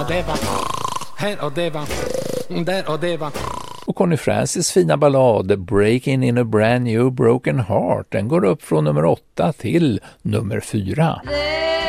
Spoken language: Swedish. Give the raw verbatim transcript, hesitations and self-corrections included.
och det var, här och det var, där och det var. Och Connie Francis fina ballad Breaking in a brand new broken heart, den går upp från nummer åtta till nummer fyra. There